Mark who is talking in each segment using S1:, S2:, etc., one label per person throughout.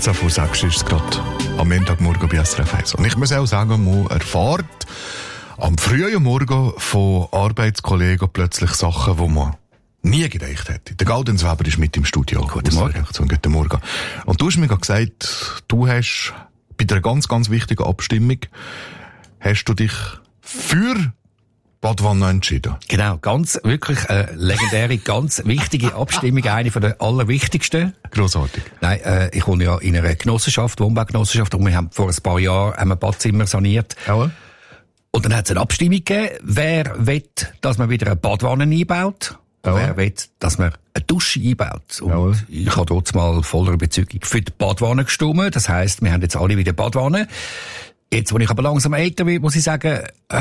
S1: 18:06 ist es gerade am Montagmorgen bei SRF 1. Und ich muss auch sagen, man erfährt am frühen Morgen von Arbeitskollegen plötzlich Sachen, die man nie gedacht hätte. Der Gaudensweber ist mit im Studio.
S2: Guten Morgen.
S1: Guten Morgen. Und du hast mir gerade gesagt, du hast bei einer ganz, ganz wichtigen Abstimmung, hast du dich für Badwanne entschieden.
S2: Genau, ganz, wirklich eine legendäre, ganz wichtige Abstimmung, eine von der allerwichtigsten.
S1: Grossartig.
S2: Nein, ich wohne ja in einer Genossenschaft, Wohnbaugenossenschaft, und wir haben vor ein paar Jahren ein Badzimmer saniert.
S1: Ja.
S2: Und dann hat es eine Abstimmung gegeben, wer will, dass man wieder eine Badwanne einbaut,
S1: ja.
S2: Wer will, dass man eine Dusche einbaut. Und
S1: ja.
S2: ich habe dort mal voller Überzeugung für die Badwanne gestimmt. Das heisst, wir haben jetzt alle wieder Badwanne. Jetzt, wo ich aber langsam älter werde, muss ich sagen,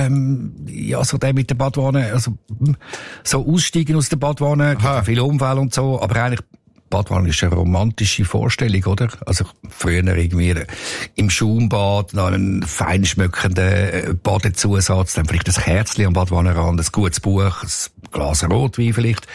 S2: ja, so der mit der Badwanne, also, so aussteigen aus der Badwanne, viele Unfälle und so, aber eigentlich, Badwanne ist eine romantische Vorstellung, oder? Also, früher irgendwie im Schaumbad, noch einen fein schmückenden Badezusatz, dann vielleicht ein Kerzchen am Badwannenrand, ein gutes Buch, ein Glas Rotwein vielleicht.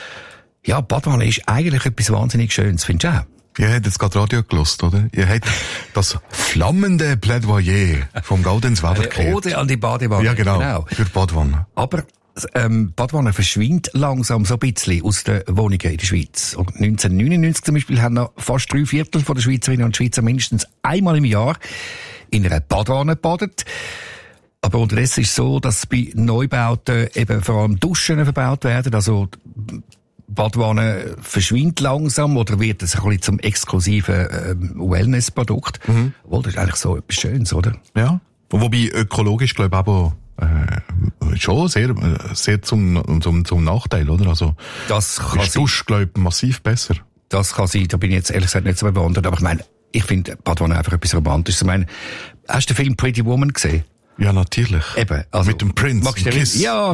S2: Ja, Badwanne ist eigentlich etwas wahnsinnig Schönes, findest du auch?
S1: Ihr habt jetzt gerade Radio gelost, oder? Ihr habt das flammende Plädoyer vom Gaudensweber gehört.
S2: Oder an die Badewanne.
S1: Ja, genau. Für die Badwanne.
S2: Aber Badwanne verschwindet langsam so ein bisschen aus den Wohnungen in der Schweiz. Und 1999 zum Beispiel haben noch fast 3/4 der Schweizerinnen und Schweizer mindestens einmal im Jahr in einer Badwanne gebadet. Aber unterdessen ist es so, dass bei Neubauten eben vor allem Duschen verbaut werden. Also Badwanne verschwindet langsam oder wird es ein bisschen zum exklusiven Wellness-Produkt. Obwohl, das ist eigentlich so etwas Schönes, oder?
S1: Ja. Wobei ökologisch, glaube ich, aber schon sehr zum Nachteil, oder? Also,
S2: das kann
S1: ist Dusch, glaube ich, massiv besser.
S2: Das kann sein, da bin ich jetzt ehrlich gesagt nicht so bewandert. Aber ich meine, ich finde Badwanne einfach etwas Romantisches. Ich meine, hast du den Film Pretty Woman gesehen?
S1: Ja, natürlich.
S2: Eben. Also,
S1: mit dem Prince, dem Kiss.
S2: Ja,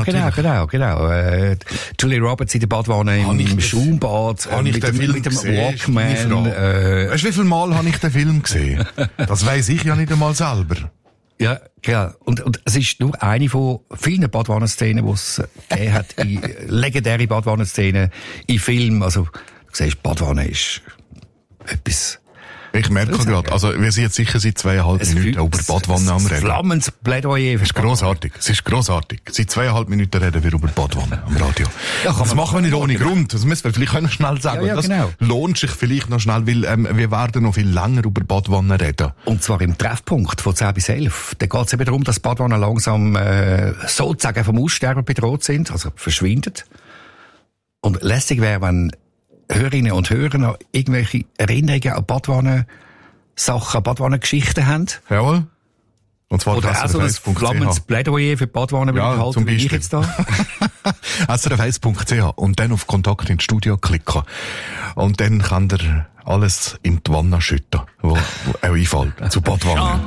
S2: genau. Julia Roberts in der Badwanne im Schaumbad.
S1: Mit dem Walkman. Weißt du, wie viel Mal habe ich den Film gesehen? Das weiss ich ja nicht einmal selber.
S2: Ja, genau. Und es ist nur eine von vielen Badwannenszenen, die es gegeben hat, in legendäre Badwannenszenen in Filmen. Also, du siehst, Badwanne ist etwas.
S1: Ich merke gerade, also wir sind jetzt sicher seit 2,5 Minuten über Badwanne am Reden.
S2: Flammendes Plädoyer.
S1: Es ist grossartig. Seit 2,5 Minuten reden wir über Badwanne am Radio. Ja, das machen wir nicht ohne Grund. Das müssen wir vielleicht auch noch schnell sagen.
S2: Ja,
S1: das
S2: genau.
S1: Lohnt sich vielleicht noch schnell, weil wir werden noch viel länger über Badwanne reden.
S2: Und zwar im Treffpunkt von 10 bis 11. Da geht es eben darum, dass Badwannen langsam sozusagen vom Aussterben bedroht sind, also verschwinden. Und lässig wäre, wenn Hörerinnen und Hörer noch irgendwelche Erinnerungen an Badwannen-Sachen, Badwannen-Geschichten haben.
S1: Jawohl. Und zwar
S2: oder auch so ein flammendes Plädoyer für Badwannen,
S1: ja,
S2: halten,
S1: zum Beispiel.
S2: wie ich jetzt da.
S1: srf1.ch und dann auf Kontakt ins Studio klicken. Und dann kann ihr alles in die Wanne schütten, wo einfällt, zu Badwanne.